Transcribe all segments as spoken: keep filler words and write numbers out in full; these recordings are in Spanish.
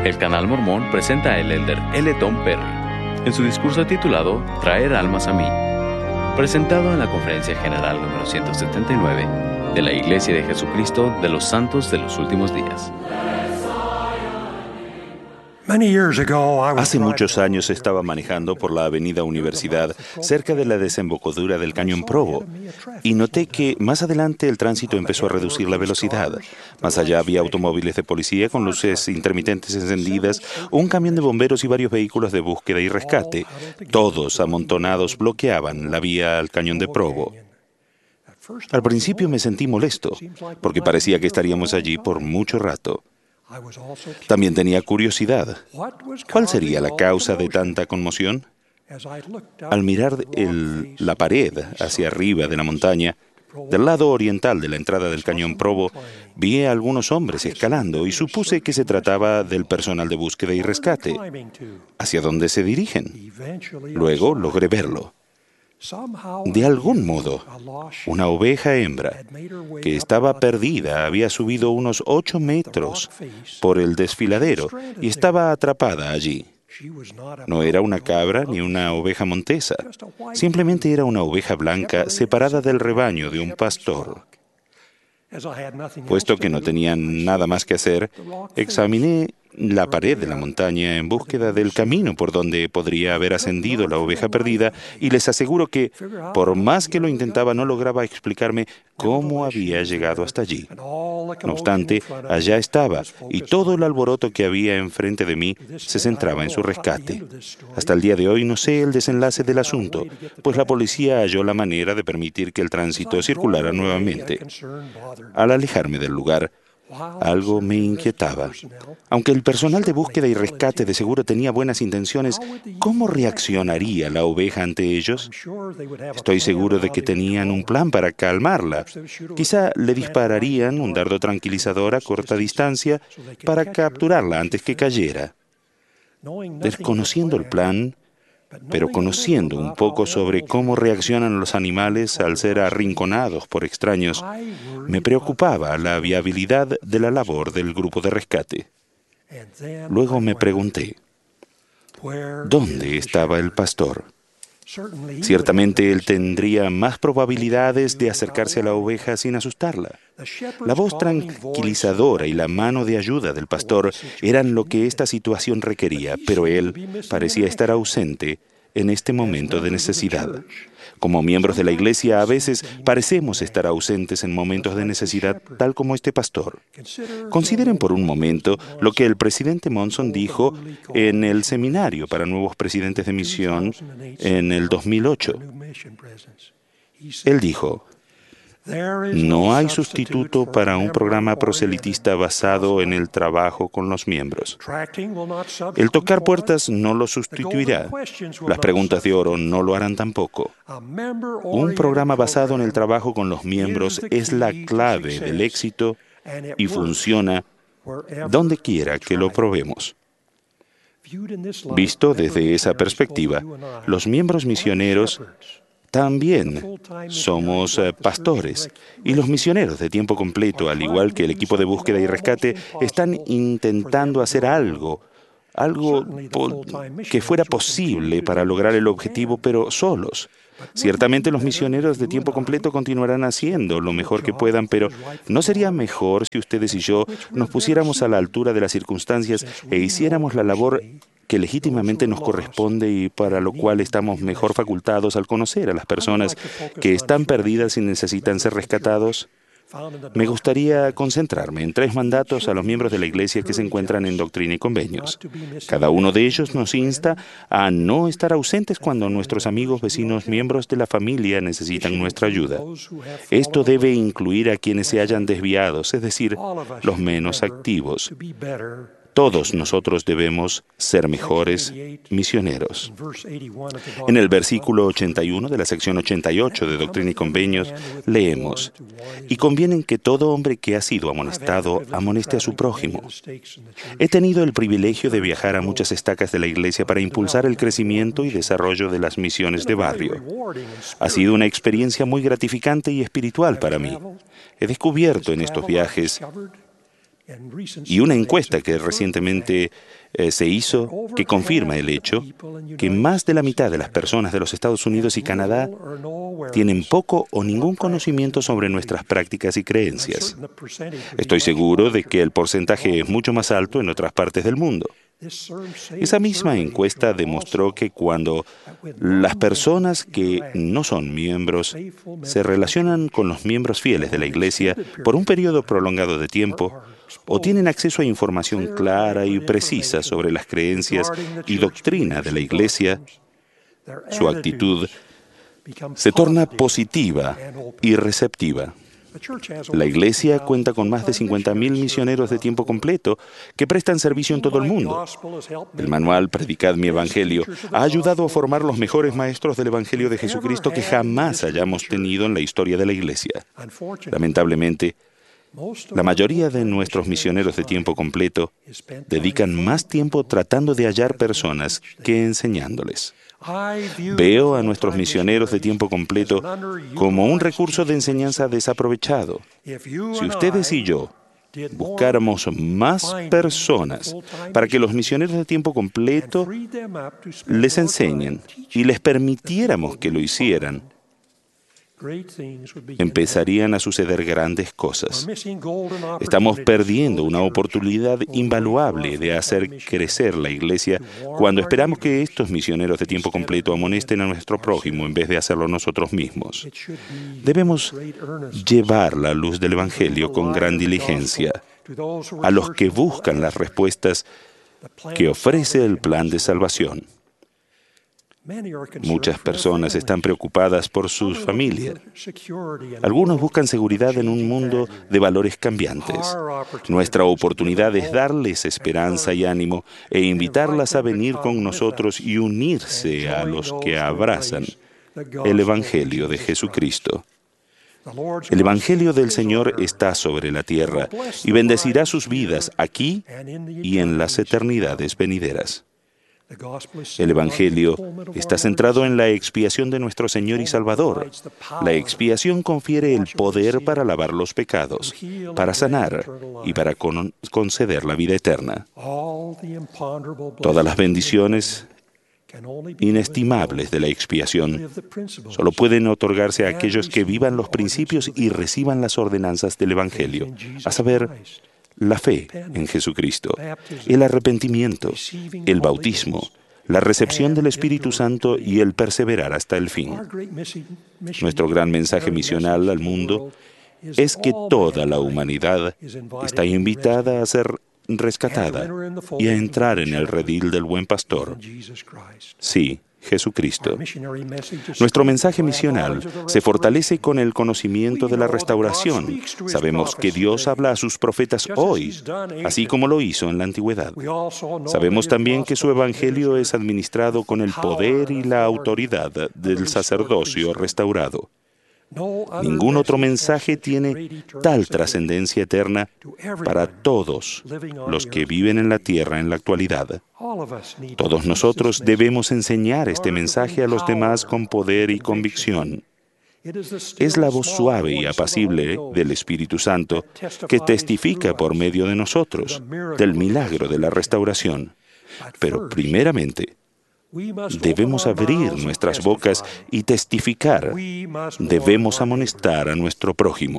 El canal mormón presenta al elder L. Tom Perry en su discurso titulado Traer almas a mí, presentado en la Conferencia General número ciento setenta y nueve de la Iglesia de Jesucristo de los Santos de los Últimos Días. Hace muchos años estaba manejando por la avenida Universidad, cerca de la desembocadura del Cañón Provo, y noté que más adelante el tránsito empezó a reducir la velocidad. Más allá había automóviles de policía con luces intermitentes encendidas, un camión de bomberos y varios vehículos de búsqueda y rescate. Todos amontonados bloqueaban la vía al Cañón de Provo. Al principio me sentí molesto, porque parecía que estaríamos allí por mucho rato. También tenía curiosidad. ¿Cuál sería la causa de tanta conmoción? Al mirar el, la pared hacia arriba de la montaña, del lado oriental de la entrada del Cañón Provo, vi a algunos hombres escalando y supuse que se trataba del personal de búsqueda y rescate. ¿Hacia dónde se dirigen? Luego logré verlo. De algún modo, una oveja hembra que estaba perdida había subido unos ocho metros por el desfiladero y estaba atrapada allí. No era una cabra ni una oveja montesa, simplemente era una oveja blanca separada del rebaño de un pastor. Puesto que no tenían nada más que hacer, examiné la pared de la montaña en búsqueda del camino por donde podría haber ascendido la oveja perdida, y les aseguro que, por más que lo intentaba, no lograba explicarme cómo había llegado hasta allí. No obstante, allá estaba, y todo el alboroto que había enfrente de mí se centraba en su rescate. Hasta el día de hoy no sé el desenlace del asunto, pues la policía halló la manera de permitir que el tránsito circulara nuevamente. Al alejarme del lugar, algo me inquietaba. Aunque el personal de búsqueda y rescate de seguro tenía buenas intenciones, ¿cómo reaccionaría la oveja ante ellos? Estoy seguro de que tenían un plan para calmarla. Quizá le dispararían un dardo tranquilizador a corta distancia para capturarla antes que cayera. Desconociendo el plan, pero conociendo un poco sobre cómo reaccionan los animales al ser arrinconados por extraños, me preocupaba la viabilidad de la labor del grupo de rescate. Luego me pregunté, ¿dónde estaba el pastor? Ciertamente él tendría más probabilidades de acercarse a la oveja sin asustarla. La voz tranquilizadora y la mano de ayuda del pastor eran lo que esta situación requería, pero él parecía estar ausente en este momento de necesidad. Como miembros de la Iglesia, a veces parecemos estar ausentes en momentos de necesidad, tal como este pastor. Consideren por un momento lo que el presidente Monson dijo en el seminario para nuevos presidentes de misión en el dos mil ocho. Él dijo: no hay sustituto para un programa proselitista basado en el trabajo con los miembros. El tocar puertas no lo sustituirá. Las preguntas de oro no lo harán tampoco. Un programa basado en el trabajo con los miembros es la clave del éxito y funciona donde quiera que lo probemos. Visto desde esa perspectiva, los miembros misioneros también somos uh, pastores, y los misioneros de tiempo completo, al igual que el equipo de búsqueda y rescate, están intentando hacer algo, algo que fuera posible para lograr el objetivo, pero solos. Ciertamente los misioneros de tiempo completo continuarán haciendo lo mejor que puedan, pero ¿no sería mejor si ustedes y yo nos pusiéramos a la altura de las circunstancias e hiciéramos la labor que legítimamente nos corresponde y para lo cual estamos mejor facultados al conocer a las personas que están perdidas y necesitan ser rescatados? Me gustaría concentrarme en tres mandatos a los miembros de la Iglesia que se encuentran en Doctrina y Convenios. Cada uno de ellos nos insta a no estar ausentes cuando nuestros amigos, vecinos, miembros de la familia necesitan nuestra ayuda. Esto debe incluir a quienes se hayan desviado, es decir, los menos activos. Todos nosotros debemos ser mejores misioneros. En el versículo ochenta y uno de la sección ochenta y ocho de Doctrina y Convenios leemos: y conviene que todo hombre que ha sido amonestado amoneste a su prójimo. He tenido el privilegio de viajar a muchas estacas de la Iglesia para impulsar el crecimiento y desarrollo de las misiones de barrio. Ha sido una experiencia muy gratificante y espiritual para mí. He descubierto en estos viajes Y una encuesta que recientemente eh, se hizo que confirma el hecho que más de la mitad de las personas de los Estados Unidos y Canadá tienen poco o ningún conocimiento sobre nuestras prácticas y creencias. Estoy seguro de que el porcentaje es mucho más alto en otras partes del mundo. Esa misma encuesta demostró que cuando las personas que no son miembros se relacionan con los miembros fieles de la Iglesia por un periodo prolongado de tiempo, o tienen acceso a información clara y precisa sobre las creencias y doctrina de la Iglesia, su actitud se torna positiva y receptiva. La Iglesia cuenta con más de cincuenta mil misioneros de tiempo completo que prestan servicio en todo el mundo. El manual Predicad mi Evangelio ha ayudado a formar los mejores maestros del Evangelio de Jesucristo que jamás hayamos tenido en la historia de la Iglesia. Lamentablemente, la mayoría de nuestros misioneros de tiempo completo dedican más tiempo tratando de hallar personas que enseñándoles. Veo a nuestros misioneros de tiempo completo como un recurso de enseñanza desaprovechado. Si ustedes y yo buscáramos más personas para que los misioneros de tiempo completo les enseñen y les permitiéramos que lo hicieran, empezarían a suceder grandes cosas. Estamos perdiendo una oportunidad invaluable de hacer crecer la Iglesia cuando esperamos que estos misioneros de tiempo completo amonesten a nuestro prójimo en vez de hacerlo nosotros mismos. Debemos llevar la luz del Evangelio con gran diligencia a los que buscan las respuestas que ofrece el plan de salvación. Muchas personas están preocupadas por sus familias. Algunos buscan seguridad en un mundo de valores cambiantes. Nuestra oportunidad es darles esperanza y ánimo e invitarlas a venir con nosotros y unirse a los que abrazan el Evangelio de Jesucristo. El Evangelio del Señor está sobre la tierra y bendecirá sus vidas aquí y en las eternidades venideras. El Evangelio está centrado en la expiación de nuestro Señor y Salvador. La expiación confiere el poder para lavar los pecados, para sanar y para con- conceder la vida eterna. Todas las bendiciones inestimables de la expiación solo pueden otorgarse a aquellos que vivan los principios y reciban las ordenanzas del Evangelio, a saber, la fe en Jesucristo, el arrepentimiento, el bautismo, la recepción del Espíritu Santo y el perseverar hasta el fin. Nuestro gran mensaje misional al mundo es que toda la humanidad está invitada a ser rescatada y a entrar en el redil del buen pastor. Sí, Jesucristo. Nuestro mensaje misional se fortalece con el conocimiento de la restauración. Sabemos que Dios habla a sus profetas hoy, así como lo hizo en la antigüedad. Sabemos también que su evangelio es administrado con el poder y la autoridad del sacerdocio restaurado. Ningún otro mensaje tiene tal trascendencia eterna para todos los que viven en la tierra en la actualidad. Todos nosotros debemos enseñar este mensaje a los demás con poder y convicción. Es la voz suave y apacible del Espíritu Santo que testifica por medio de nosotros del milagro de la restauración. Pero primeramente, debemos abrir nuestras bocas y testificar. Debemos amonestar a nuestro prójimo.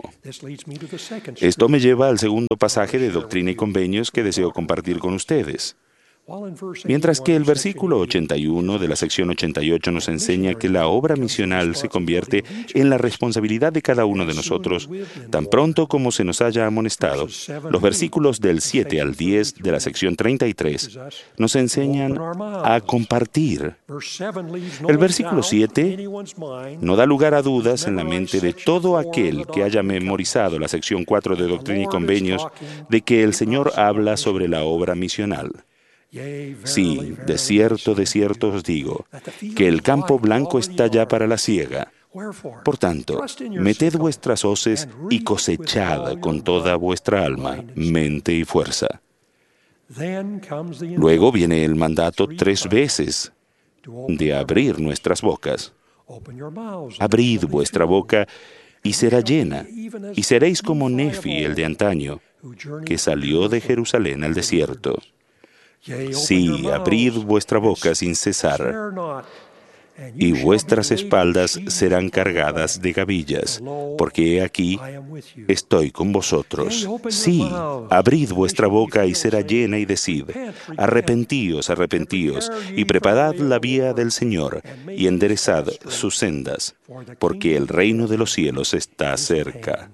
Esto me lleva al segundo pasaje de Doctrina y Convenios que deseo compartir con ustedes. Mientras que el versículo ochenta y uno de la sección ochenta y ocho nos enseña que la obra misional se convierte en la responsabilidad de cada uno de nosotros, tan pronto como se nos haya amonestado, los versículos del siete al diez de la sección treinta y tres nos enseñan a compartir. El versículo siete no da lugar a dudas en la mente de todo aquel que haya memorizado la sección cuatro de Doctrina y Convenios de que el Señor habla sobre la obra misional. Sí, de cierto, de cierto os digo, que el campo blanco está ya para la siega. Por tanto, meted vuestras hoces y cosechad con toda vuestra alma, mente y fuerza. Luego viene el mandato tres veces de abrir nuestras bocas. Abrid vuestra boca y será llena, y seréis como Nefi, el de antaño, que salió de Jerusalén al desierto. Sí, abrid vuestra boca sin cesar, y vuestras espaldas serán cargadas de gavillas, porque he aquí, estoy con vosotros. Sí, abrid vuestra boca y será llena y decid, arrepentíos, arrepentíos, y preparad la vía del Señor, y enderezad sus sendas, porque el reino de los cielos está cerca.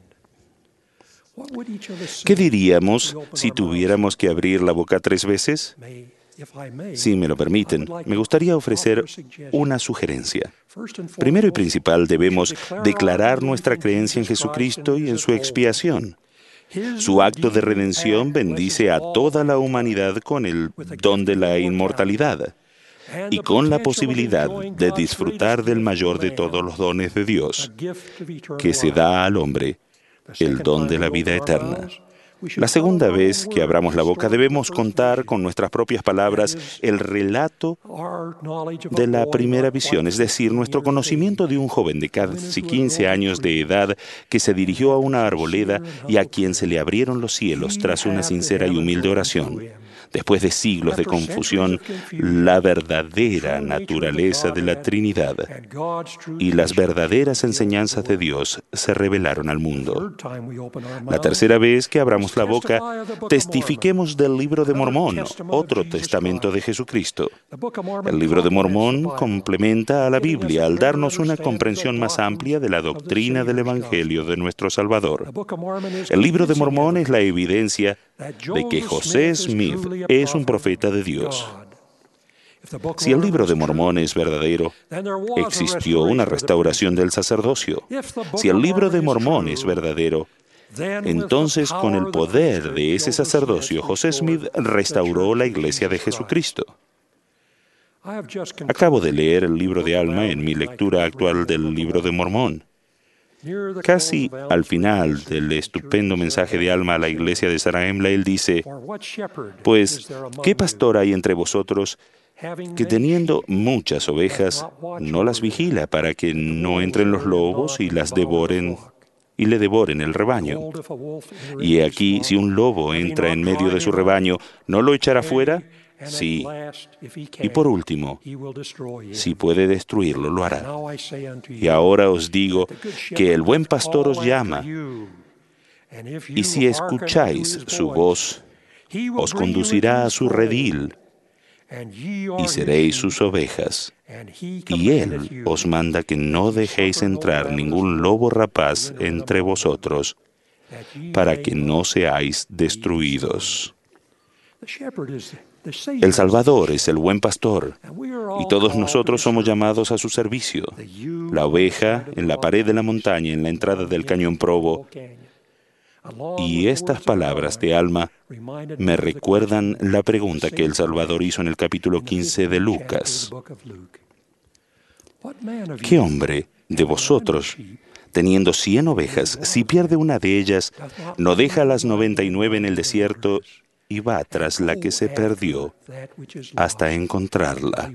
¿Qué diríamos si tuviéramos que abrir la boca tres veces? Si me lo permiten, me gustaría ofrecer una sugerencia. Primero y principal, debemos declarar nuestra creencia en Jesucristo y en su expiación. Su acto de redención bendice a toda la humanidad con el don de la inmortalidad y con la posibilidad de disfrutar del mayor de todos los dones de Dios, que se da al hombre, el don de la vida eterna. La segunda vez que abramos la boca debemos contar con nuestras propias palabras el relato de la primera visión, es decir, nuestro conocimiento de un joven de casi quince años de edad que se dirigió a una arboleda y a quien se le abrieron los cielos tras una sincera y humilde oración. Después de siglos de confusión, la verdadera naturaleza de la Trinidad y las verdaderas enseñanzas de Dios se revelaron al mundo. La tercera vez que abramos la boca, testifiquemos del Libro de Mormón, otro testamento de Jesucristo. El Libro de Mormón complementa a la Biblia al darnos una comprensión más amplia de la doctrina del Evangelio de nuestro Salvador. El Libro de Mormón es la evidencia de que José Smith es un profeta de Dios. Si el Libro de Mormón es verdadero, existió una restauración del sacerdocio. Si el Libro de Mormón es verdadero, entonces con el poder de ese sacerdocio, José Smith restauró la Iglesia de Jesucristo. Acabo de leer el libro de Alma en mi lectura actual del Libro de Mormón. Casi al final del estupendo mensaje de Alma a la iglesia de Zarahemla, él dice, pues, ¿qué pastor hay entre vosotros que teniendo muchas ovejas no las vigila para que no entren los lobos y las devoren y le devoren el rebaño? Y he aquí, si un lobo entra en medio de su rebaño, ¿no lo echará fuera? Sí. Y por último, si puede destruirlo, lo hará. Y ahora os digo que el buen pastor os llama, y si escucháis su voz, os conducirá a su redil, y seréis sus ovejas. Y él os manda que no dejéis entrar ningún lobo rapaz entre vosotros, para que no seáis destruidos. El Salvador es el buen pastor, y todos nosotros somos llamados a su servicio. La oveja en la pared de la montaña, en la entrada del cañón Provo. Y estas palabras de Alma me recuerdan la pregunta que el Salvador hizo en el capítulo quince de Lucas. ¿Qué hombre de vosotros, teniendo cien ovejas, si pierde una de ellas, no deja las noventa y nueve en el desierto y va tras la que se perdió hasta encontrarla?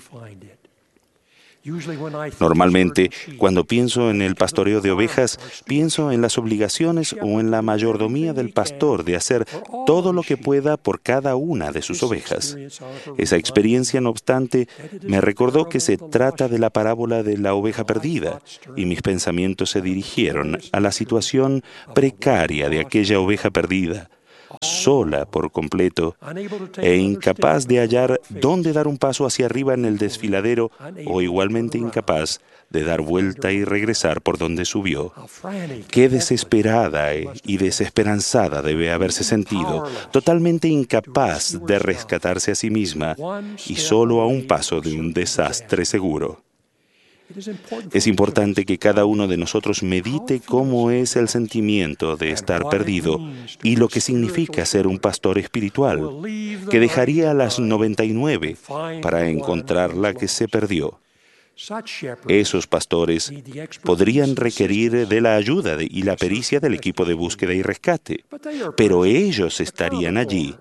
Normalmente, cuando pienso en el pastoreo de ovejas, pienso en las obligaciones o en la mayordomía del pastor de hacer todo lo que pueda por cada una de sus ovejas. Esa experiencia, no obstante, me recordó que se trata de la parábola de la oveja perdida, y mis pensamientos se dirigieron a la situación precaria de aquella oveja perdida, sola por completo e incapaz de hallar dónde dar un paso hacia arriba en el desfiladero, o igualmente incapaz de dar vuelta y regresar por donde subió. Qué desesperada y desesperanzada debe haberse sentido, totalmente incapaz de rescatarse a sí misma y solo a un paso de un desastre seguro. Es importante que cada uno de nosotros medite cómo es el sentimiento de estar perdido y lo que significa ser un pastor espiritual, que dejaría las noventa y nueve para encontrar la que se perdió. Esos pastores podrían requerir de la ayuda de, y la pericia del equipo de búsqueda y rescate, pero ellos estarían allí,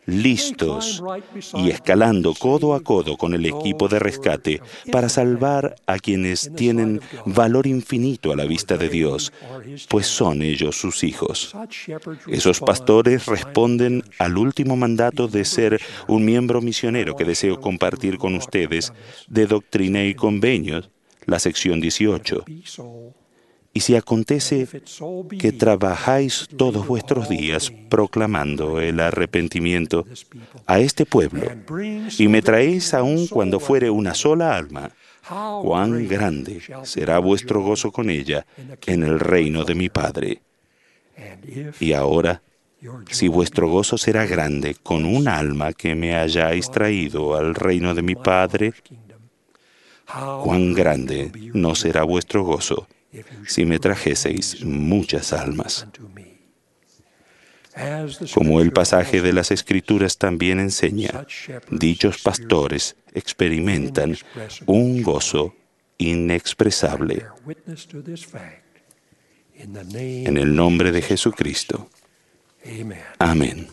listos y escalando codo a codo con el equipo de rescate para salvar a quienes tienen valor infinito a la vista de Dios, pues son ellos sus hijos. Esos pastores responden al último mandato de ser un miembro misionero que deseo compartir con ustedes de Doctrina y Convenios, la sección dieciocho. Y si acontece que trabajáis todos vuestros días proclamando el arrepentimiento a este pueblo, y me traéis aún cuando fuere una sola alma, cuán grande será vuestro gozo con ella en el reino de mi Padre. Y ahora, si vuestro gozo será grande con un alma que me hayáis traído al reino de mi Padre, cuán grande no será vuestro gozo si me trajeseis muchas almas. Como el pasaje de las Escrituras también enseña, dichos pastores experimentan un gozo inexpresable. En el nombre de Jesucristo. Amén.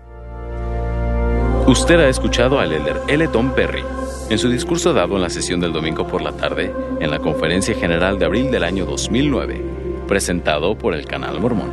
Usted ha escuchado al elder L. Tom Perry en su discurso dado en la sesión del domingo por la tarde en la Conferencia General de abril del año dos mil nueve, presentado por el Canal Mormón.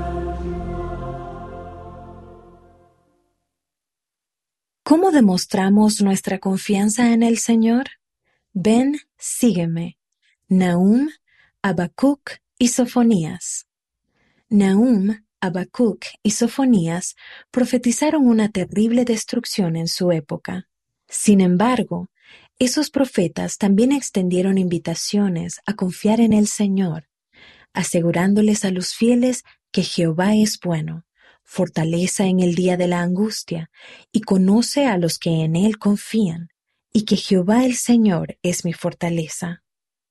¿Cómo demostramos nuestra confianza en el Señor? Ven, sígueme. Nahum, Habacuc y Sofonías. Nahum, Habacuc y Sofonías profetizaron una terrible destrucción en su época. Sin embargo, esos profetas también extendieron invitaciones a confiar en el Señor, asegurándoles a los fieles que Jehová es bueno, fortaleza en el día de la angustia, y conoce a los que en Él confían, y que Jehová el Señor es mi fortaleza.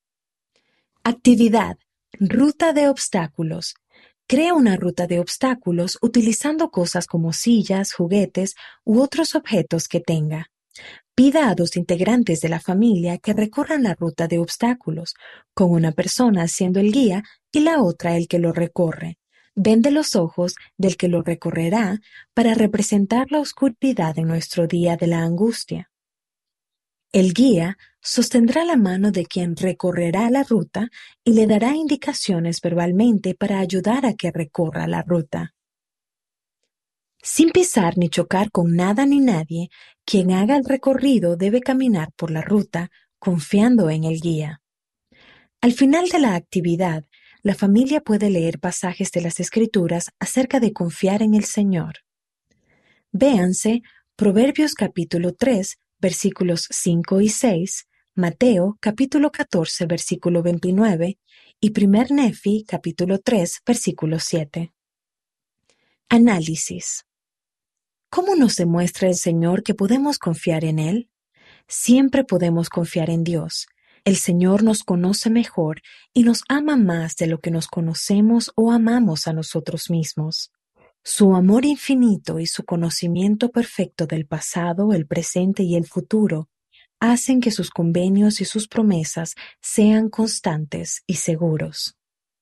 Actividad: ruta de obstáculos. Crea una ruta de obstáculos utilizando cosas como sillas, juguetes u otros objetos que tenga. Pida a dos integrantes de la familia que recorran la ruta de obstáculos, con una persona siendo el guía y la otra el que lo recorre. Vende los ojos del que lo recorrerá para representar la oscuridad en nuestro día de la angustia. El guía sostendrá la mano de quien recorrerá la ruta y le dará indicaciones verbalmente para ayudar a que recorra la ruta. Sin pisar ni chocar con nada ni nadie, quien haga el recorrido debe caminar por la ruta confiando en el guía. Al final de la actividad, la familia puede leer pasajes de las Escrituras acerca de confiar en el Señor. Véanse Proverbios capítulo tres, versículos cinco y seis, Mateo capítulo catorce, versículo veintinueve y primer Nefi capítulo tres, versículo siete. Análisis. ¿Cómo nos demuestra el Señor que podemos confiar en Él? Siempre podemos confiar en Dios. El Señor nos conoce mejor y nos ama más de lo que nos conocemos o amamos a nosotros mismos. Su amor infinito y su conocimiento perfecto del pasado, el presente y el futuro hacen que sus convenios y sus promesas sean constantes y seguros.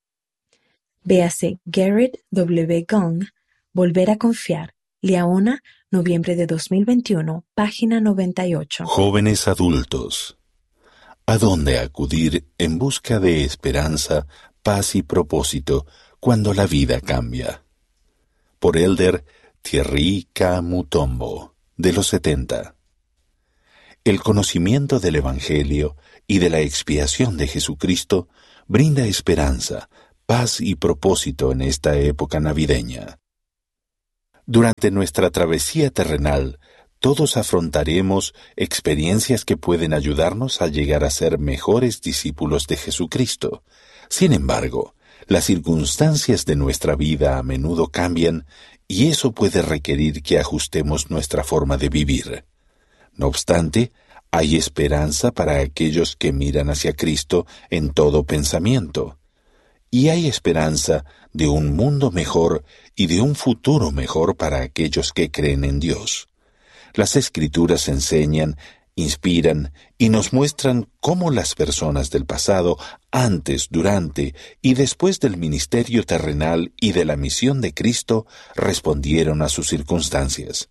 Véase Garrett W. Gong, Volver a confiar. Liaona, noviembre de dos mil veintiuno, página noventa y ocho. Jóvenes adultos. ¿A dónde acudir en busca de esperanza, paz y propósito cuando la vida cambia? Por Elder Thierry K. Mutombo, de los setenta. El conocimiento del Evangelio y de la expiación de Jesucristo brinda esperanza, paz y propósito en esta época navideña. Durante nuestra travesía terrenal, todos afrontaremos experiencias que pueden ayudarnos a llegar a ser mejores discípulos de Jesucristo. Sin embargo, las circunstancias de nuestra vida a menudo cambian y eso puede requerir que ajustemos nuestra forma de vivir. No obstante, hay esperanza para aquellos que miran hacia Cristo en todo pensamiento. Y hay esperanza de un mundo mejor y de un futuro mejor para aquellos que creen en Dios. Las Escrituras enseñan, inspiran y nos muestran cómo las personas del pasado, antes, durante y después del ministerio terrenal y de la misión de Cristo, respondieron a sus circunstancias.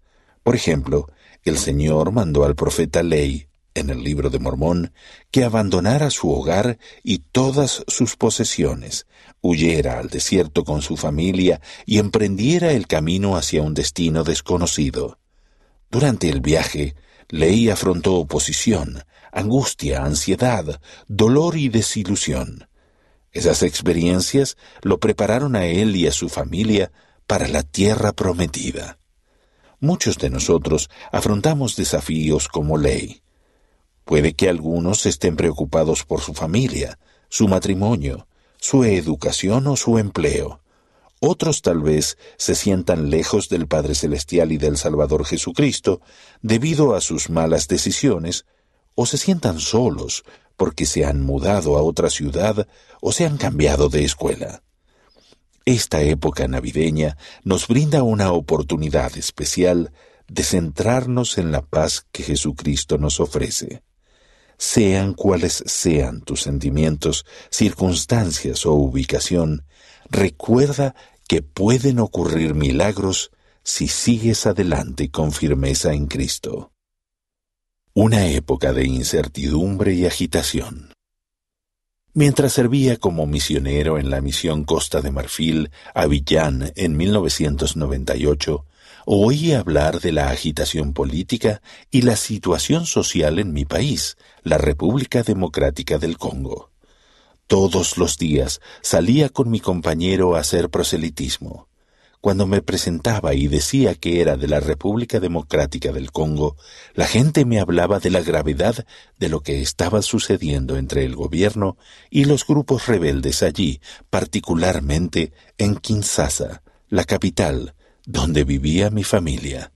Por ejemplo, el Señor mandó al profeta Ley, en el libro de Mormón, que abandonara su hogar y todas sus posesiones, huyera al desierto con su familia y emprendiera el camino hacia un destino desconocido. Durante el viaje, Ley afrontó oposición, angustia, ansiedad, dolor y desilusión. Esas experiencias lo prepararon a él y a su familia para la tierra prometida. Muchos de nosotros afrontamos desafíos como Ley. Puede que algunos estén preocupados por su familia, su matrimonio, su educación o su empleo. Otros tal vez se sientan lejos del Padre Celestial y del Salvador Jesucristo debido a sus malas decisiones, o se sientan solos porque se han mudado a otra ciudad o se han cambiado de escuela. Esta época navideña nos brinda una oportunidad especial de centrarnos en la paz que Jesucristo nos ofrece. Sean cuales sean tus sentimientos, circunstancias o ubicación, recuerda que pueden ocurrir milagros si sigues adelante con firmeza en Cristo. Una época de incertidumbre y agitación. Mientras servía como misionero en la misión Costa de Marfil, Abiyán, en mil novecientos noventa y ocho, oí hablar de la agitación política y la situación social en mi país, la República Democrática del Congo. Todos los días salía con mi compañero a hacer proselitismo. Cuando me presentaba y decía que era de la República Democrática del Congo, la gente me hablaba de la gravedad de lo que estaba sucediendo entre el gobierno y los grupos rebeldes allí, particularmente en Kinshasa, la capital, donde vivía mi familia.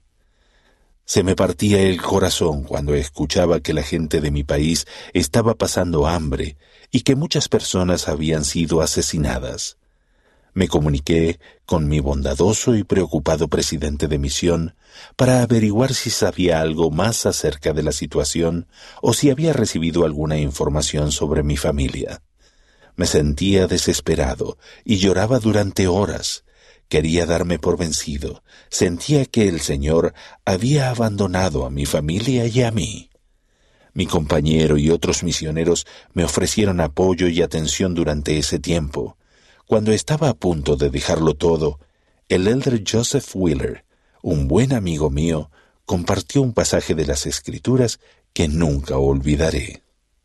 Se me partía el corazón cuando escuchaba que la gente de mi país estaba pasando hambre y que muchas personas habían sido asesinadas. Me comuniqué con mi bondadoso y preocupado presidente de misión para averiguar si sabía algo más acerca de la situación o si había recibido alguna información sobre mi familia. Me sentía desesperado y lloraba durante horas. Quería darme por vencido. Sentía que el Señor había abandonado a mi familia y a mí. Mi compañero y otros misioneros me ofrecieron apoyo y atención durante ese tiempo. Cuando estaba a punto de dejarlo todo, el elder Joseph Wheeler, un buen amigo mío, compartió un pasaje de las Escrituras que nunca olvidaré.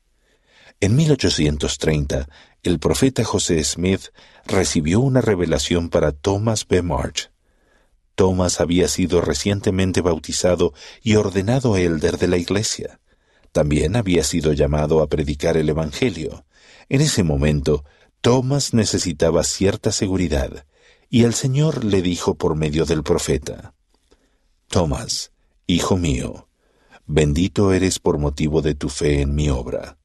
En mil ochocientos treinta, el profeta José Smith recibió una revelación para Thomas B. March. Thomas había sido recientemente bautizado y ordenado elder de la iglesia. También había sido llamado a predicar el Evangelio. En ese momento, Thomas necesitaba cierta seguridad, y el Señor le dijo por medio del profeta: «Thomas, hijo mío, bendito eres por motivo de tu fe en mi obra.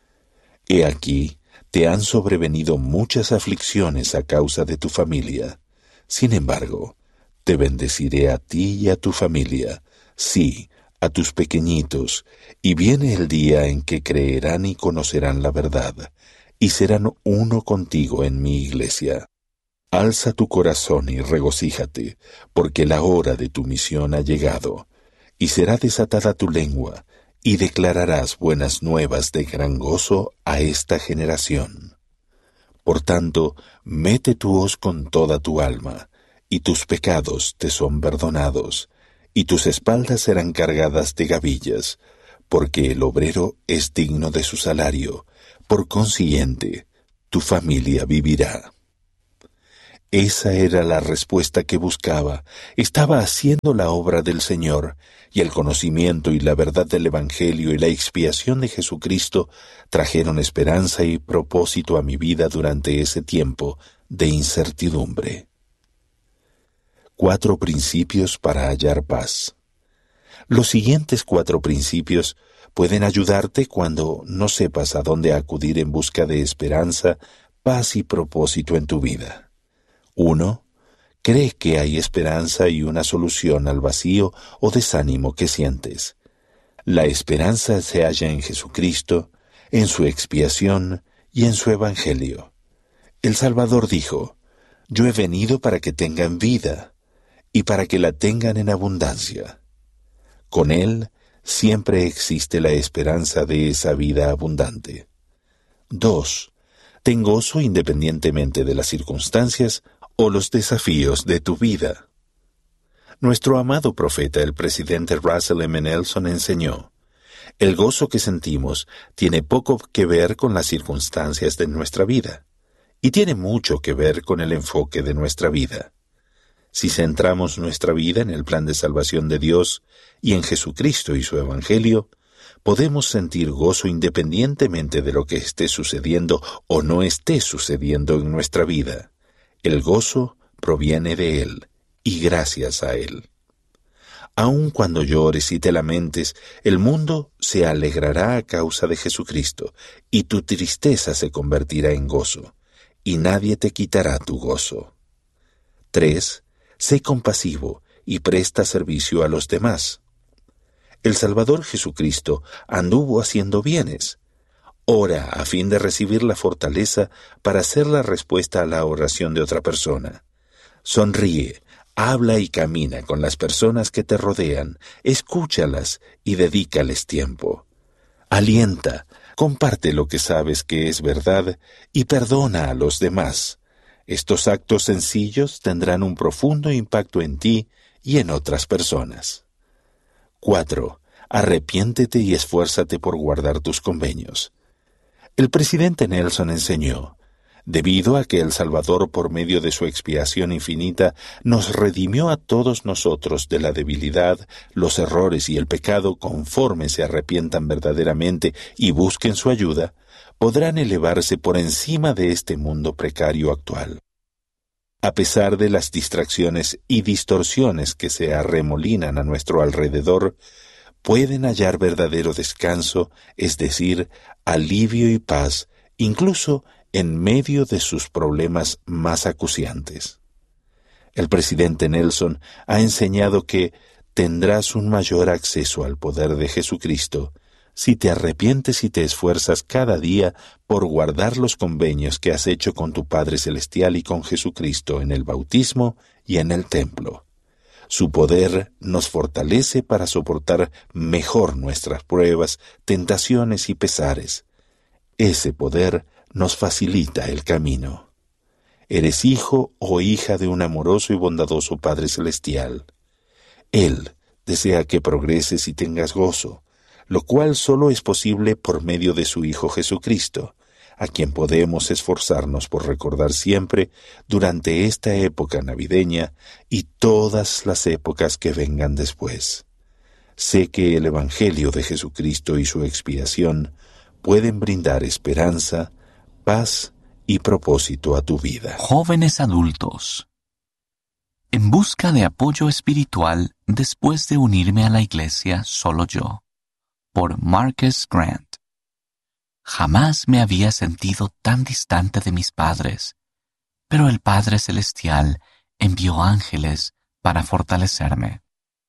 He aquí, te han sobrevenido muchas aflicciones a causa de tu familia. Sin embargo, te bendeciré a ti y a tu familia, sí, a tus pequeñitos, y viene el día en que creerán y conocerán la verdad, y serán uno contigo en mi iglesia. Alza tu corazón y regocíjate, porque la hora de tu misión ha llegado, y será desatada tu lengua, y declararás buenas nuevas de gran gozo a esta generación. Por tanto, mete tu hoz con toda tu alma, y tus pecados te son perdonados, y tus espaldas serán cargadas de gavillas, porque el obrero es digno de su salario. Por consiguiente, tu familia vivirá». Esa era la respuesta que buscaba. Estaba haciendo la obra del Señor, y el conocimiento y la verdad del Evangelio y la expiación de Jesucristo trajeron esperanza y propósito a mi vida durante ese tiempo de incertidumbre. Cuatro principios para hallar paz. Los siguientes cuatro principios pueden ayudarte cuando no sepas a dónde acudir en busca de esperanza, paz y propósito en tu vida. Uno, cree que hay esperanza y una solución al vacío o desánimo que sientes. La esperanza se halla en Jesucristo, en su expiación y en su Evangelio. El Salvador dijo: «Yo he venido para que tengan vida, y para que la tengan en abundancia». Con Él siempre existe la esperanza de esa vida abundante. dos. Ten gozo independientemente de las circunstancias o los desafíos de tu vida. Nuestro amado profeta, el presidente Russell M. Nelson, enseñó: el gozo que sentimos tiene poco que ver con las circunstancias de nuestra vida, y tiene mucho que ver con el enfoque de nuestra vida. Si centramos nuestra vida en el plan de salvación de Dios y en Jesucristo y su Evangelio, podemos sentir gozo independientemente de lo que esté sucediendo o no esté sucediendo en nuestra vida. El gozo proviene de Él y gracias a Él. Aun cuando llores y te lamentes, el mundo se alegrará a causa de Jesucristo, y tu tristeza se convertirá en gozo, y nadie te quitará tu gozo. tres. Sé compasivo y presta servicio a los demás. El Salvador Jesucristo anduvo haciendo bienes. Ora a fin de recibir la fortaleza para hacer la respuesta a la oración de otra persona. Sonríe, habla y camina con las personas que te rodean, escúchalas y dedícales tiempo. Alienta, comparte lo que sabes que es verdad y perdona a los demás. Estos actos sencillos tendrán un profundo impacto en ti y en otras personas. cuatro. Arrepiéntete y esfuérzate por guardar tus convenios. El presidente Nelson enseñó: debido a que el Salvador, por medio de su expiación infinita, nos redimió a todos nosotros de la debilidad, los errores y el pecado, conforme se arrepientan verdaderamente y busquen su ayuda, podrán elevarse por encima de este mundo precario actual. A pesar de las distracciones y distorsiones que se arremolinan a nuestro alrededor, pueden hallar verdadero descanso, es decir, alivio y paz, incluso en medio de sus problemas más acuciantes. El presidente Nelson ha enseñado que tendrás un mayor acceso al poder de Jesucristo si te arrepientes y te esfuerzas cada día por guardar los convenios que has hecho con tu Padre Celestial y con Jesucristo en el bautismo y en el templo. Su poder nos fortalece para soportar mejor nuestras pruebas, tentaciones y pesares. Ese poder nos facilita el camino. Eres hijo o hija de un amoroso y bondadoso Padre Celestial. Él desea que progreses y tengas gozo, lo cual solo es posible por medio de su Hijo Jesucristo, a quien podemos esforzarnos por recordar siempre durante esta época navideña y todas las épocas que vengan después. Sé que el Evangelio de Jesucristo y su expiación pueden brindar esperanza, paz y propósito a tu vida. Jóvenes adultos. En busca de apoyo espiritual después de unirme a la iglesia solo yo. Por Marcus Grant. Jamás me había sentido tan distante de mis padres, pero el Padre Celestial envió ángeles para fortalecerme.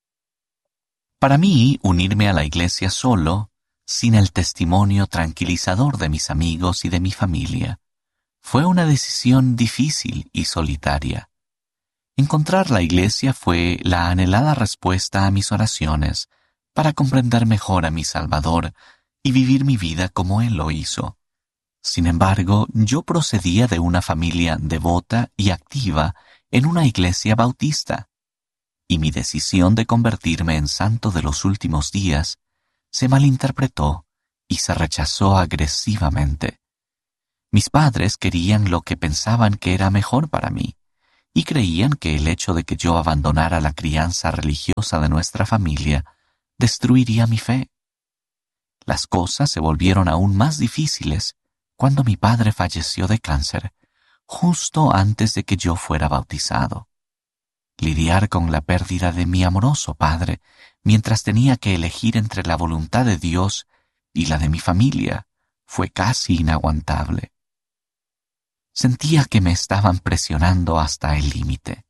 Para mí, unirme a la iglesia solo, sin el testimonio tranquilizador de mis amigos y de mi familia, fue una decisión difícil y solitaria. Encontrar la iglesia fue la anhelada respuesta a mis oraciones para comprender mejor a mi Salvador y vivir mi vida como Él lo hizo. Sin embargo, yo procedía de una familia devota y activa en una iglesia bautista, y mi decisión de convertirme en santo de los últimos días se malinterpretó y se rechazó agresivamente. Mis padres querían lo que pensaban que era mejor para mí, y creían que el hecho de que yo abandonara la crianza religiosa de nuestra familia destruiría mi fe. Las cosas se volvieron aún más difíciles cuando mi padre falleció de cáncer, justo antes de que yo fuera bautizado. Lidiar con la pérdida de mi amoroso padre mientras tenía que elegir entre la voluntad de Dios y la de mi familia fue casi inaguantable. Sentía que me estaban presionando hasta el límite.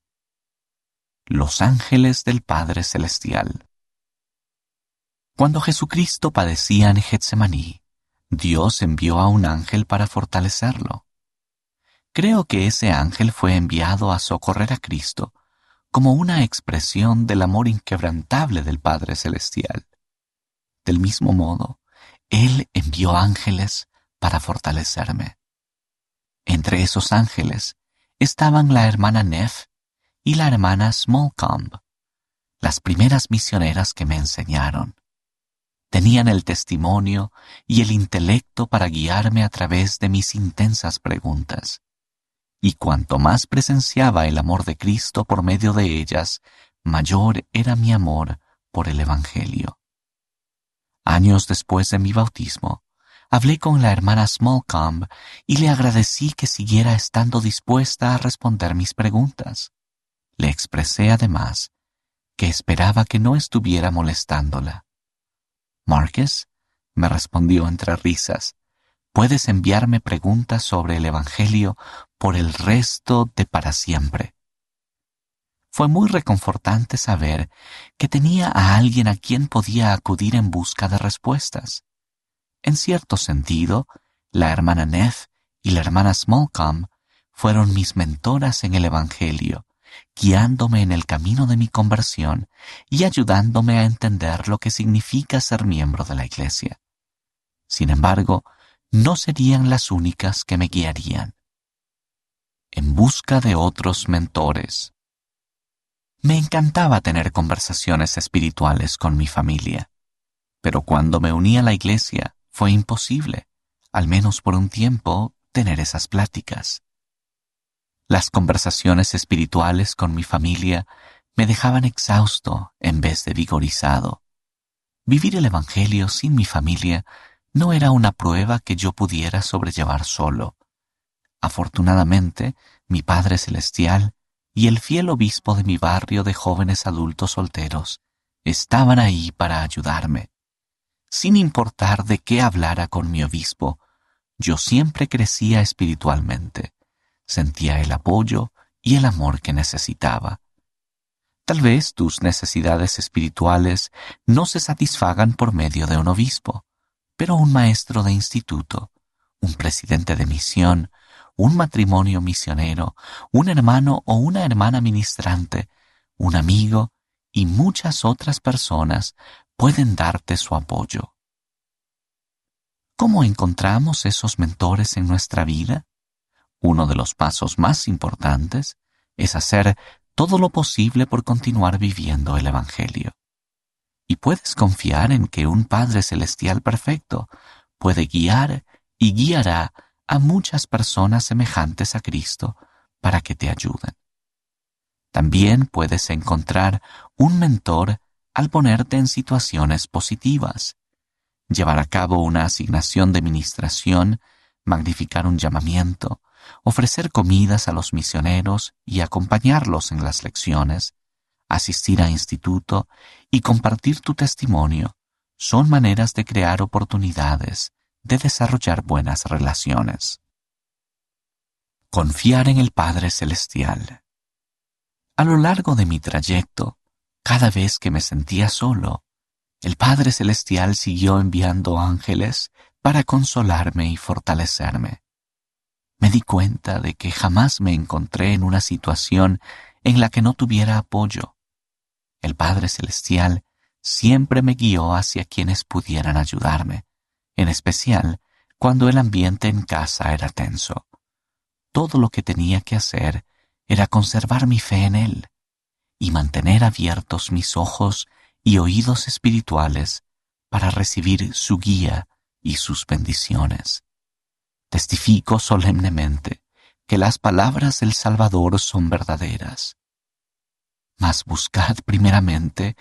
Los ángeles del Padre Celestial. Cuando Jesucristo padecía en Getsemaní, Dios envió a un ángel para fortalecerlo. Creo que ese ángel fue enviado a socorrer a Cristo, como una expresión del amor inquebrantable del Padre Celestial. Del mismo modo, Él envió ángeles para fortalecerme. Entre esos ángeles estaban la hermana Neff y la hermana Smallcomb, las primeras misioneras que me enseñaron. Tenían el testimonio y el intelecto para guiarme a través de mis intensas preguntas. Y cuanto más presenciaba el amor de Cristo por medio de ellas, mayor era mi amor por el Evangelio. Años después de mi bautismo, hablé con la hermana Smallcomb y le agradecí que siguiera estando dispuesta a responder mis preguntas. Le expresé además que esperaba que no estuviera molestándola. «Marcus», me respondió entre risas, «puedes enviarme preguntas sobre el Evangelio por el resto de para siempre». Fue muy reconfortante saber que tenía a alguien a quien podía acudir en busca de respuestas. En cierto sentido, la hermana Neff y la hermana Smallcomb fueron mis mentoras en el Evangelio, guiándome en el camino de mi conversión y ayudándome a entender lo que significa ser miembro de la Iglesia. Sin embargo, no serían las únicas que me guiarían. En busca de otros mentores. Me encantaba tener conversaciones espirituales con mi familia, pero cuando me uní a la Iglesia fue imposible, al menos por un tiempo, tener esas pláticas. Las conversaciones espirituales con mi familia me dejaban exhausto en vez de vigorizado. Vivir el Evangelio sin mi familia no era una prueba que yo pudiera sobrellevar solo. Afortunadamente, mi Padre Celestial y el fiel obispo de mi barrio de jóvenes adultos solteros estaban ahí para ayudarme. Sin importar de qué hablara con mi obispo, yo siempre crecía espiritualmente. Sentía el apoyo y el amor que necesitaba. Tal vez tus necesidades espirituales no se satisfagan por medio de un obispo, pero un maestro de instituto, un presidente de misión, un matrimonio misionero, un hermano o una hermana ministrante, un amigo y muchas otras personas pueden darte su apoyo. ¿Cómo encontramos esos mentores en nuestra vida? Uno de los pasos más importantes es hacer todo lo posible por continuar viviendo el Evangelio. Y puedes confiar en que un Padre Celestial perfecto puede guiar y guiará a muchas personas semejantes a Cristo para que te ayuden. También puedes encontrar un mentor al ponerte en situaciones positivas, llevar a cabo una asignación de ministración, magnificar un llamamiento, ofrecer comidas a los misioneros y acompañarlos en las lecciones, asistir a instituto y compartir tu testimonio son maneras de crear oportunidades de desarrollar buenas relaciones. Confiar en el Padre Celestial. A lo largo de mi trayecto, cada vez que me sentía solo, el Padre Celestial siguió enviando ángeles para consolarme y fortalecerme. Me di cuenta de que jamás me encontré en una situación en la que no tuviera apoyo. El Padre Celestial siempre me guió hacia quienes pudieran ayudarme, en especial cuando el ambiente en casa era tenso. Todo lo que tenía que hacer era conservar mi fe en Él y mantener abiertos mis ojos y oídos espirituales para recibir su guía y sus bendiciones. Testifico solemnemente que las palabras del Salvador son verdaderas. Mas buscad primeramente